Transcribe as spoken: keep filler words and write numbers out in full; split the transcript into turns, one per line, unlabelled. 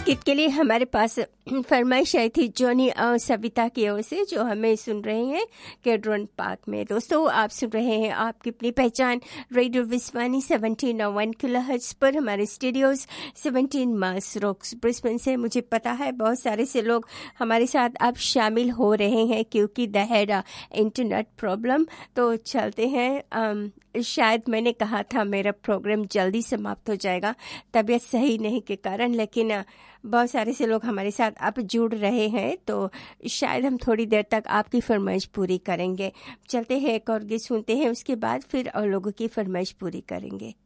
गीत के लिए हमारे पास फरमाइश आई थी जॉनी और सविता की ओर से, जो हमें सुन रहे हैं केड्रॉन पार्क में। दोस्तों, आप सुन रहे हैं आपकी अपनी पहचान रेडियो विस्वानी सेवनटीन ओ वन किलोहर्ट्ज पर, हमारे studios seventeen Mars rocks Brisbane से। मुझे पता है बहुत सारे से लोग हमारे साथ अब शामिल हो रहे हैं क्योंकि द हैड इंटरनेट प्रॉब्लम। तो चलते हैं, आम, शायद मैंने कहा था मेरा प्रोग्राम जल्दी समाप्त हो जाएगा तबीयत सही नहीं के कारण, लेकिन बहुत सारे से लोग हमारे साथ अब जुड़ रहे हैं तो शायद हम थोड़ी देर तक आपकी फरमाइश पूरी करेंगे। चलते हैं, एक और गीत सुनते हैं, उसके बाद फिर और लोगों की फरमाइश पूरी करेंगे।